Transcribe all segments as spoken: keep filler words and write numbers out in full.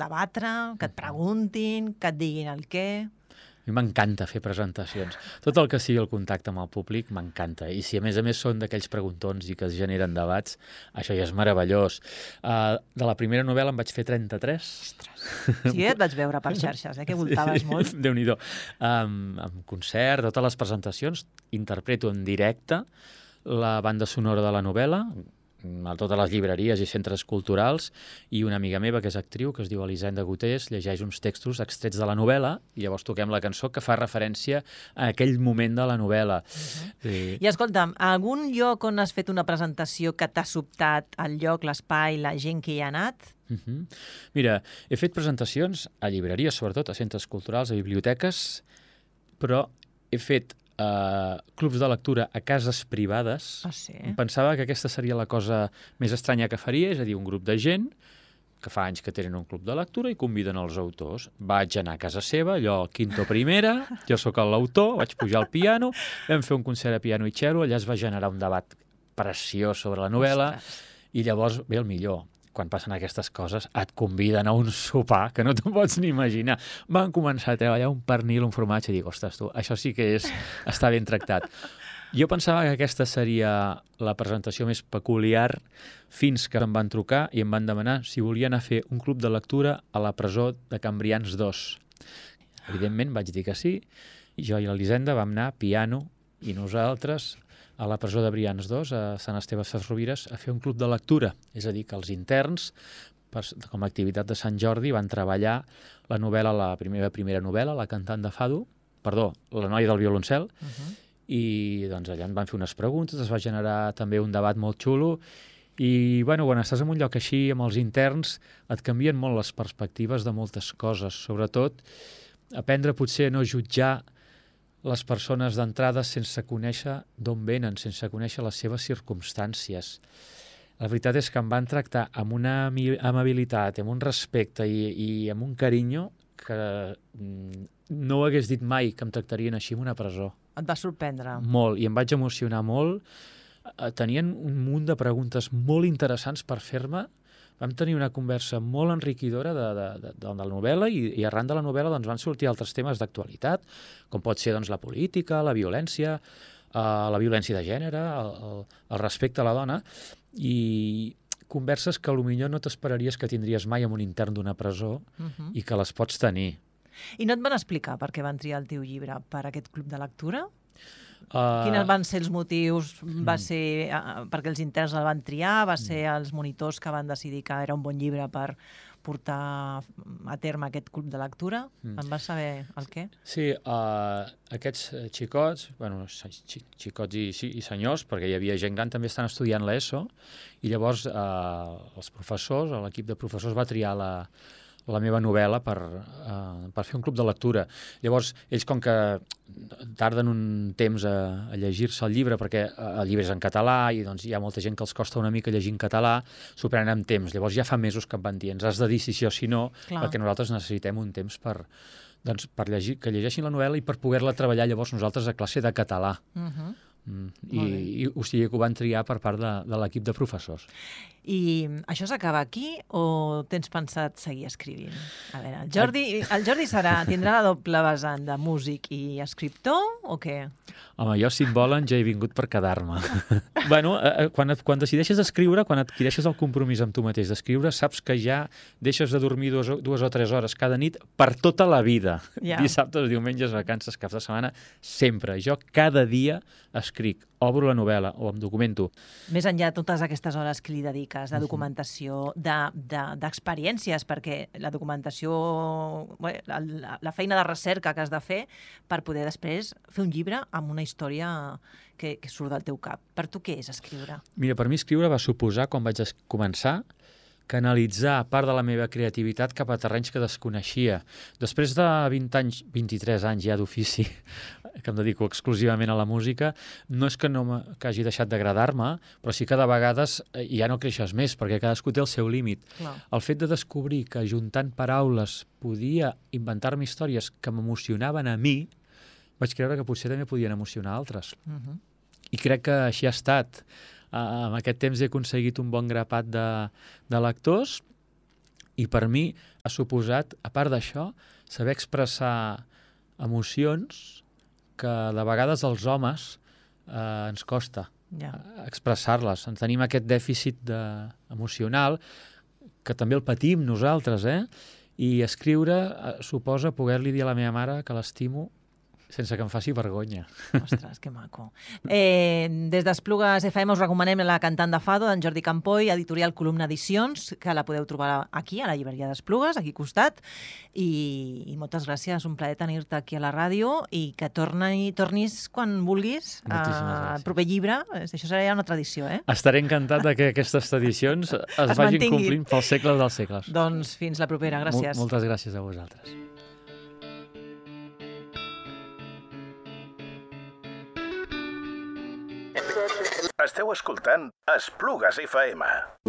debatre, que et preguntin, que et diguin el què... A mi m'encanta fer presentacions. Tot el que sigui el contacte amb el públic m'encanta. I si a més a més són d'aquells preguntons i que es generen debats, això ja és meravellós. Uh, de la primera novel·la en vaig fer trenta-tres. Ostres. Sí, et vaig veure per xarxes, eh, que voltaves molt. Déu-n'hi-do. Um, amb concert, totes les presentacions, interpreto en directe la banda sonora de la novel·la, a totes les llibreries i centres culturals, i una amiga meva, que és actriu, que es diu Elisenda Gotés, llegeix uns textos extrets de la novel·la i llavors toquem la cançó que fa referència a aquell moment de la novel·la. Uh-huh. Sí. I escolta'm, algun lloc on has fet una presentació que t'ha sobtat el lloc, l'espai, la gent que hi ha anat? Uh-huh. Mira, he fet presentacions a llibreries, sobretot a centres culturals, a biblioteques, però he fet Uh, clubs de lectura a cases privades. Ah, sí? Em pensava que aquesta seria la cosa més estranya que faria, és a dir, un grup de gent que fa anys que tenen un club de lectura i conviden els autors. Vaig anar a casa seva, allò, quinto primera, jo sóc l'autor, vaig pujar al piano, vam fer un concert a piano i cello, allà es va generar un debat preciós sobre la novel·la. Ostres. I llavors ve el millor. Quan passen aquestes coses, et conviden a un sopar que no te'n pots ni imaginar. Van començar a treballar un pernil, un formatge, i dic, ostres, tu, això sí que és estar ben tractat. Jo pensava que aquesta seria la presentació més peculiar fins que em van trucar i em van demanar si volia anar a fer un club de lectura a la presó de Cambrians dos. Evidentment vaig dir que sí, i jo i l'Elisenda vam anar a piano i nosaltres a la presó de Brians dos, a Sant Esteve Sesrovires, a fer un club de lectura. És a dir, que els interns, per, com a activitat de Sant Jordi, van treballar la novel·la, la primera primera novel·la, La cantant de Fado, perdó, La noia del violoncel, uh-huh. I doncs allà en van fer unes preguntes, es va generar també un debat molt xulo, i bueno, quan estàs en un lloc així amb els interns et canvien molt les perspectives de moltes coses, sobretot aprendre potser a no jutjar les persones d'entrada sense conèixer d'on venen, sense conèixer les seves circumstàncies. La veritat és que em van tractar amb una amabilitat, amb un respecte i, i amb un carinyo que no ho hagués dit mai que em tractarien així en una presó. Et va sorprendre? Molt, i em vaig emocionar molt. Tenien un munt de preguntes molt interessants per fer-me. Vam tenir una conversa molt enriquidora de, de, de, de la novel·la i, i arran de la novel·la doncs, van sortir altres temes d'actualitat, com pot ser doncs, la política, la violència, eh, la violència de gènere, el, el, el respecte a la dona, i converses que potser no t'esperaries que tindries mai amb un intern d'una presó uh-huh. i que les pots tenir. I no et van explicar per què van triar el teu llibre per aquest club de lectura? Uh... Quins van ser els motius? Va ser uh, perquè els interns el van triar? Va ser els monitors que van decidir que era un bon llibre per portar a terme aquest club de lectura? Mm. En vas saber el què? Sí, uh, aquests xicots, bueno, xicots i, i senyors, perquè hi havia gent gran, també estan estudiant l'ESO, i llavors uh, els professors, l'equip de professors va triar la, la meva novel·la per, uh, per fer un club de lectura. Llavors, ells com que tarden un temps a, a llegir-se el llibre, perquè el llibre és en català i doncs, hi ha molta gent que els costa una mica llegir en català, s'ho prenen amb temps. Llavors ja fa mesos que em van dir, ens has de dir si sí o si no, clar, perquè nosaltres necessitem un temps per, doncs, per llegir, que llegeixin la novel·la i per poder-la treballar llavors nosaltres a classe de català. Uh-huh. Mm, i, i o sigui que ho van triar per part de, de l'equip de professors. I això s'acaba aquí o tens pensat seguir escrivint? A veure, el Jordi, el Jordi serà, tindrà la doble vessant de músic i escriptor o què? Home, jo, si em volen, ja he vingut per quedar-me. Bueno, eh, quan, et, quan decideixes escriure, quan adquireixes el compromís amb tu mateix d'escriure, saps que ja deixes de dormir dues, dues o tres hores cada nit per tota la vida. Ja. Dissabtes, diumenges, vacances, caps de setmana, sempre. Jo cada dia escric, obro la novel·la o em documento. Més enllà de totes aquestes hores que li dediques de documentació, d'experiències, de, de, perquè la documentació, bé, la, la feina de recerca que has de fer per poder després fer un llibre amb una història que, que surt del teu cap. Per tu què és escriure? Mira, per mi escriure va suposar, quan vaig començar, canalitzar part de la meva creativitat cap a terrenys que desconeixia. Després de vint anys, vint-i-tres anys ja d'ofici, que em dedico exclusivament a la música, no és que no que hagi deixat d'agradar-me, però sí que de vegades ja no creixes més, perquè cadascú té el seu límit. Clar. El fet de descobrir que juntant paraules podia inventar-me històries que m'emocionaven a mi, vaig creure que potser també podien emocionar altres. Uh-huh. I crec que així ha estat. Uh, amb aquest temps he aconseguit un bon grapat de, de lectors I per mi ha suposat, a part d'això, saber expressar emocions que de vegades als homes eh, ens costa Ja. expressar-les. En tenim aquest dèficit de... emocional, que també el patim nosaltres, eh? I escriure eh, suposa poder-li dir a la meva mare que l'estimo sense que em faci vergonya. Ostres, que maco. Eh, des d'Esplugues F M us recomanem La cantant de Fado, d'en Jordi Campoy, editorial Columna Edicions, que la podeu trobar aquí, a la llibreria d'Esplugues, aquí al costat. I, i moltes gràcies, un plaer tenir-te aquí a la ràdio i que torni, tornis quan vulguis al proper llibre. Això serà ja una tradició, eh? Estaré encantat de que aquestes tradicions es, Es vagin mantinguin. complint pels segles dels segles. Doncs fins la propera, gràcies. Mol, moltes gràcies a vosaltres. Esteu escoltant Esplugues F M.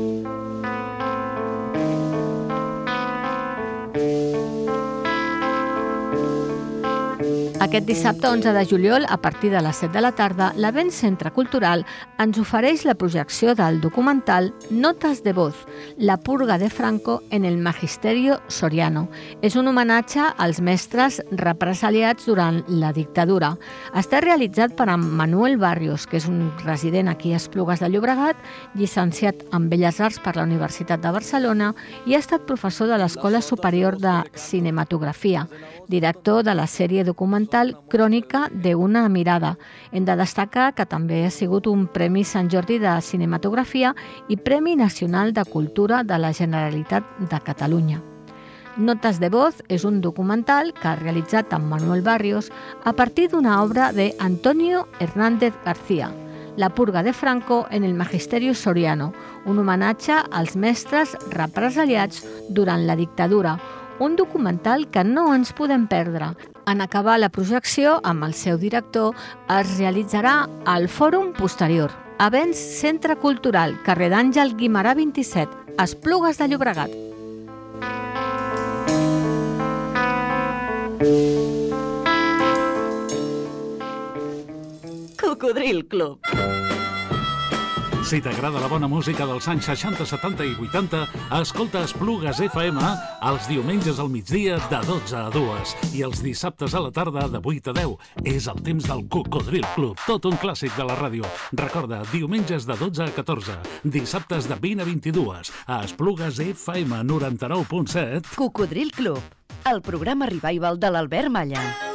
Aquest dissabte onze de juliol, a partir de les set de la tarda, l'Avent Centre Cultural ens ofereix la projecció del documental Notas de voz, la purga de Franco en el magisterio soriano. És un homenatge als mestres represaliats durant la dictadura. Està realitzat per en Manuel Barrios, que és un resident aquí a Esplugues de Llobregat, llicenciat en Belles Arts per la Universitat de Barcelona i ha estat professor de l'Escola Superior de Cinematografia, director de la sèrie documental Crònica d'una mirada. Hem de destacar que també ha sigut un Premi Sant Jordi de Cinematografia i Premi Nacional de Cultura de la Generalitat de Catalunya. Notas de voz és un documental que ha realitzat en Manuel Barrios a partir d'una obra de Antonio Hernández García, La purga de Franco en el magisterio soriano, un homenatge als mestres represaliats durant la dictadura, un documental que no ens podem perdre. En acabar la projecció, amb el seu director, es realitzarà al fòrum posterior. Avents Centre Cultural, carrer d'Àngel Guimerà vint-i-set, Esplugues de Llobregat. Cocodril Club. Si t'agrada la bona música dels anys seixanta, setanta i vuitanta, escolta Esplugues F M els diumenges al migdia de dotze a dues i els dissabtes a la tarda de vuit a deu. És el temps del Cocodril Club, tot un clàssic de la ràdio. Recorda, diumenges de dotze a catorze, dissabtes de vint a vint-i-dues, a Esplugues F M noranta-nou punt set. Cocodril Club, el programa revival de l'Albert Malla.